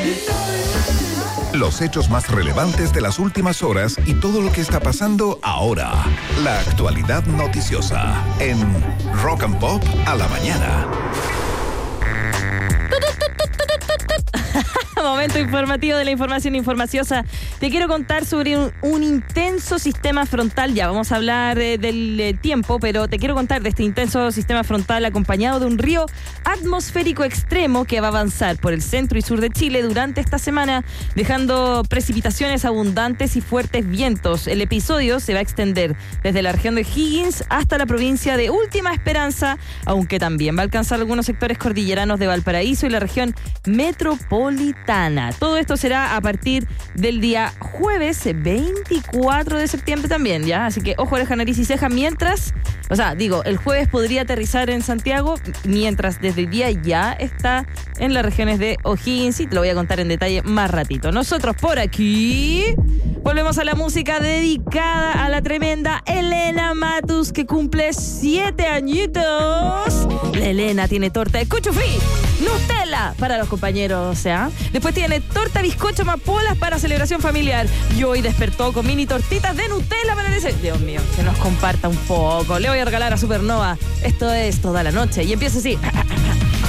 Los hechos más relevantes de las últimas horas y todo lo que está pasando ahora. La actualidad noticiosa en Rock and Pop a la mañana. Momento informativo de la información informaciosa. Te quiero contar sobre un intenso sistema frontal. Ya vamos a hablar del tiempo, pero te quiero contar de este intenso sistema frontal acompañado de un río atmosférico extremo que va a avanzar por el centro y sur de Chile durante esta semana, dejando precipitaciones abundantes y fuertes vientos. El episodio se va a extender desde la región de Higgins hasta la provincia de Última Esperanza, aunque también va a alcanzar algunos sectores cordilleranos de Valparaíso y la región metropolitana. Todo esto será a partir del día jueves 24 de septiembre también, ¿ya? Así que ojo, oreja, nariz y ceja mientras, el jueves podría aterrizar en Santiago, mientras desde el día ya está en las regiones de O'Higgins, y te lo voy a contar en detalle más ratito. Nosotros por aquí volvemos a la música dedicada a la tremenda Elena Matus, que cumple 7 añitos. La Elena tiene torta de cuchufrí, Nutella para los compañeros, Después tiene torta, bizcocho, mapolas para celebración familiar. Y hoy despertó con mini tortitas de Nutella para ese. Dios mío, que nos comparta un poco. Le voy a regalar a Supernova. Esto es Toda la Noche. Y empieza así.